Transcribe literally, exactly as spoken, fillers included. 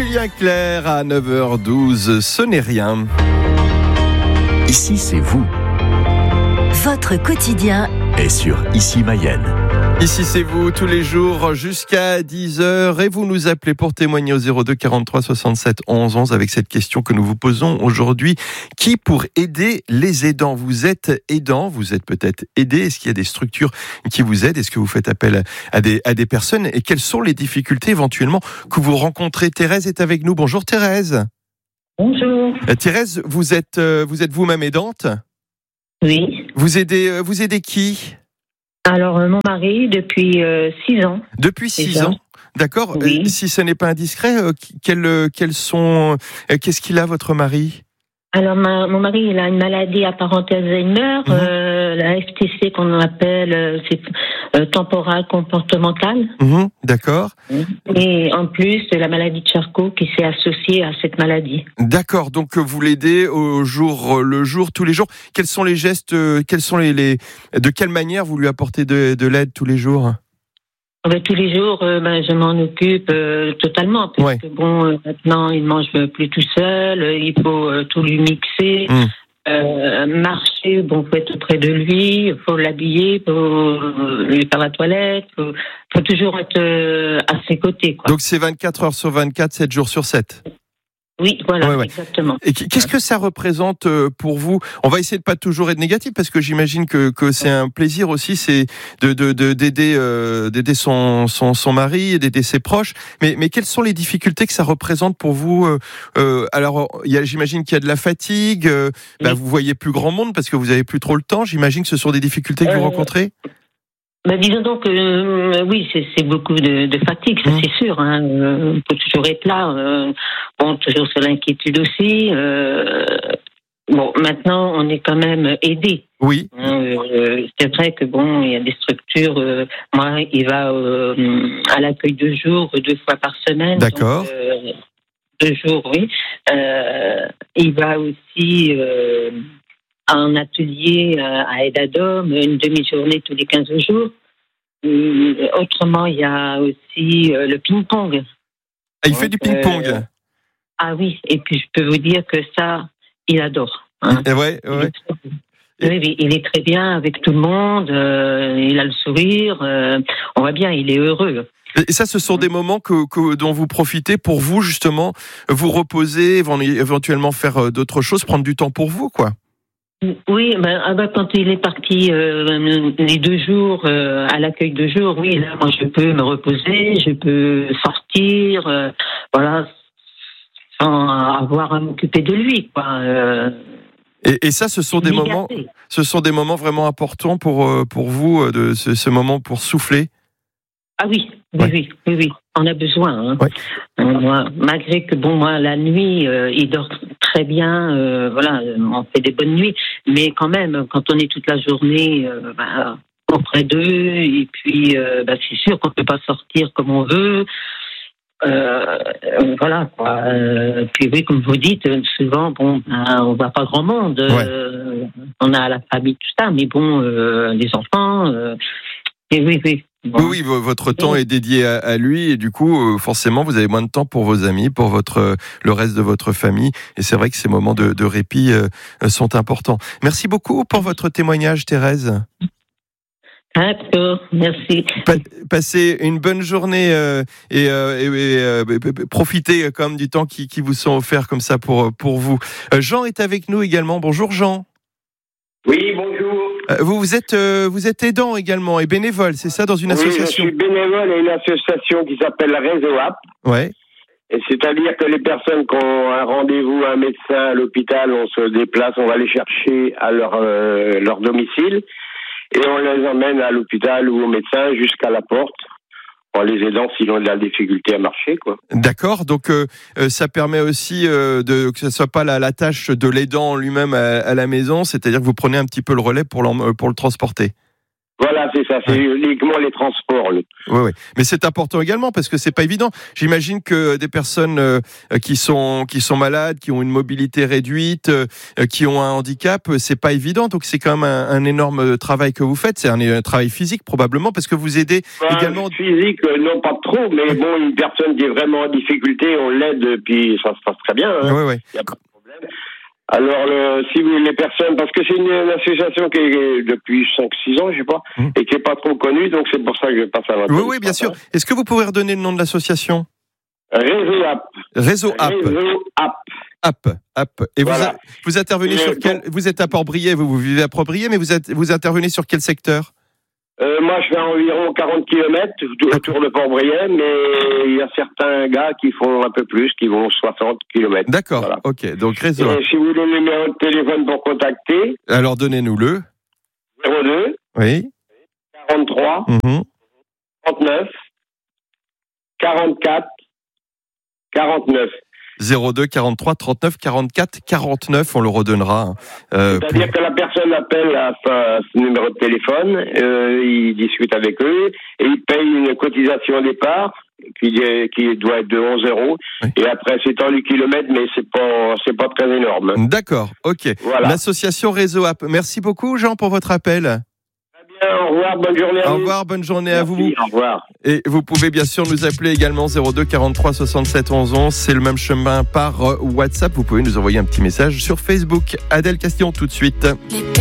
Julien Clerc à neuf heures douze, ce n'est rien. Ici, c'est vous. Votre quotidien est sur Ici Mayenne. Ici, c'est vous, tous les jours jusqu'à dix heures. Et vous nous appelez pour témoigner au zéro deux quarante-trois soixante-sept onze onze avec cette question que nous vous posons aujourd'hui. Qui pour aider les aidants? Vous êtes aidant, vous êtes peut-être aidé. Est-ce qu'il y a des structures qui vous aident? Est-ce que vous faites appel à des, à des personnes? Et quelles sont les difficultés éventuellement que vous rencontrez? Thérèse est avec nous. Bonjour Thérèse. Bonjour. Euh, Thérèse, vous êtes, euh, vous êtes vous-même aidante? Oui. Vous aidez, euh, vous aidez qui? Alors, euh, mon mari, depuis euh, six ans. Depuis six déjà. ans, d'accord. Oui. Euh, si ce n'est pas indiscret, euh, quels, euh, quels sont, euh, qu'est-ce qu'il a votre mari? Alors, ma, mon mari, il a une maladie apparentée Alzheimer, Mhm. euh, la F T C qu'on appelle, euh, c'est euh, temporale comportementale. Mhm, d'accord, Et en plus, la maladie de Charcot qui s'est associée à cette maladie. d'accord. Donc euh, vous l'aidez au jour euh, le jour, tous les jours. Quels sont les gestes, euh, quels sont les, les, de quelle manière vous lui apportez de, de l'aide tous les jours? Ben, tous les jours, euh, ben, je m'en occupe euh, totalement, parce Ouais. que bon, euh, maintenant, il mange plus tout seul, euh, il faut euh, tout lui mixer. Mm. Euh, marcher, bon, faut être auprès de lui, il faut l'habiller, faut euh, lui faire la toilette, faut, faut toujours être euh, à ses côtés, quoi. Donc c'est vingt-quatre heures sur vingt-quatre, sept jours sur sept. Oui, voilà, Ouais, ouais. exactement. Et qu'est-ce que ça représente pour vous? On va essayer de pas toujours être négatif parce que j'imagine que, que c'est un plaisir aussi, c'est de, de, de d'aider euh, d'aider son, son son mari et d'aider ses proches. Mais mais quelles sont les difficultés que ça représente pour vous? euh, Alors il y a, j'imagine qu'il y a de la fatigue. Euh, Oui. bah, vous voyez plus grand monde parce que vous avez plus trop le temps. J'imagine que ce sont des difficultés que vous Euh, rencontrez. Ben, disons donc, euh, oui, c'est, c'est beaucoup de, de fatigue, ça Mmh. c'est sûr. Hein. Euh, on peut toujours être là. Euh, bon, toujours sur l'inquiétude aussi. Euh, bon, maintenant, on est quand même aidé. Oui. Euh, c'est vrai que bon, il y a des structures. Euh, moi, il va euh, à l'accueil de jour deux fois par semaine. D'accord. Donc, euh, deux jours, oui. Euh, il va aussi euh, à un atelier euh, à Aide-à-Dôme, une demi-journée tous les quinze jours. Euh, autrement, il y a aussi euh, le ping-pong. Ah, il fait du ping-pong. Euh, ah oui, et puis je peux vous dire que ça, il adore. Hein. Et ouais, Il ouais. est très- Oui, oui, il est très bien avec tout le monde, euh, il a le sourire, euh, on voit bien, il est heureux. Et ça, ce sont des moments que, que, dont vous profitez pour vous, justement, vous reposer, éventuellement faire euh, d'autres choses, prendre du temps pour vous, quoi. Oui, ben, ah ben, quand il est parti euh, les deux jours euh, à l'accueil de jour, oui, là, moi, je peux me reposer, je peux sortir, euh, voilà, sans avoir à m'occuper de lui, quoi. Euh, Et, et ça, ce sont des liberté. moments, ce sont des moments vraiment importants pour euh, pour vous, euh, de ce, ce moment pour souffler. Ah oui, oui, Ouais. oui, oui, oui, on a besoin. Hein. Ouais. Euh, moi, malgré que bon, moi, la nuit, euh, il dort très bien. Euh, voilà, on fait des bonnes nuits, mais quand même, quand on est toute la journée euh, bah, auprès d'eux, et puis, euh, bah, c'est sûr qu'on peut pas sortir comme on veut. Euh, voilà quoi. Euh, puis oui, comme vous dites, souvent, bon, ben, on voit pas grand monde. Euh, on a la famille, tout ça, mais bon, euh, les enfants. Euh, et oui, oui. Bon. Oui, oui, v- votre temps est dédié à, à lui et du coup, euh, forcément, vous avez moins de temps pour vos amis, pour votre euh, le reste de votre famille. Et c'est vrai que ces moments de, de répit euh, sont importants. Merci beaucoup pour votre témoignage, Thérèse. Ah, d'accord, merci. Pa- passez une bonne journée euh, et, euh, et, et, euh, b- b- profitez euh, quand même du temps qui, qui vous sont offerts comme ça pour, pour vous. Euh, Jean est avec nous également. Bonjour Jean. Oui, bonjour. Euh, vous, vous, êtes, euh, vous êtes aidant également et bénévole, c'est ça, dans une association? Oui, je suis bénévole à une association qui s'appelle Réseau App. Ouais. Et c'est-à-dire que les personnes qui ont un rendez-vous à un médecin à l'hôpital, on se déplace, on va les chercher à leur, euh, leur domicile et on les emmène à l'hôpital ou au médecin jusqu'à la porte en les aidant s'ils ont de la difficulté à marcher, quoi. D'accord, donc euh, euh, ça permet aussi euh, de, que ce ne soit pas la, la tâche de l'aidant lui-même à, à la maison, c'est-à-dire que vous prenez un petit peu le relais pour, pour le transporter. Voilà, c'est ça, c'est Ouais. uniquement les transports. le- Oui, oui. Mais c'est important également parce que c'est pas évident. J'imagine que des personnes euh, qui sont qui sont malades, qui ont une mobilité réduite, euh, qui ont un handicap, c'est pas évident. Donc c'est quand même un, un énorme travail que vous faites. C'est un, un travail physique probablement parce que vous aidez Enfin, également. physique, euh, non pas trop, mais bon, une personne qui est vraiment en difficulté, on l'aide, puis ça se passe très bien. Hein. Oui, oui. Il n'y a pas de problème. Alors, le, si vous, les personnes, parce que c'est une, une association qui est depuis cinq six ans, je sais pas, mmh. et qui est pas trop connue, donc c'est pour ça que je passe à l'antenne. Oui, oui, bien sûr. Est-ce que vous pouvez redonner le nom de l'association? Réseau App. Réseau App. Réseau App. App, app. Et voilà. vous, a, vous intervenez et sur quel, vous êtes à Port-Briey, vous, vous vivez à Port-Briey, mais vous, êtes, vous intervenez sur quel secteur? Euh, moi, je fais environ quarante kilomètres autour de Port-Briey, mais il y a certains gars qui font un peu plus, qui vont soixante kilomètres. D'accord, voilà. Ok. Donc, réseau. Et si vous voulez le numéro de téléphone pour contacter. Alors, donnez-nous-le. zéro deux. Oui. quarante-trois. Mm-hmm. trente-neuf. quarante-quatre. quarante-neuf. zéro deux quarante-trois trente-neuf quarante-quatre quarante-neuf, on le redonnera. Euh, C'est-à-dire pour... que la personne appelle à ce numéro de téléphone, euh, il discute avec eux et il paye une cotisation au départ qui, qui doit être de onze euros. Oui. Et après, c'est en du kilomètre, mais c'est pas, c'est pas très énorme. D'accord, ok. Voilà. L'association Réseau App. Merci beaucoup, Jean, pour votre appel. Au revoir, bonne journée à vous. Au revoir, bonne journée Merci, à vous. Au revoir. Et vous pouvez bien sûr nous appeler également zéro deux quarante-trois soixante-sept onze onze. C'est le même chemin par WhatsApp. Vous pouvez nous envoyer un petit message sur Facebook. Adèle Castillon tout de suite.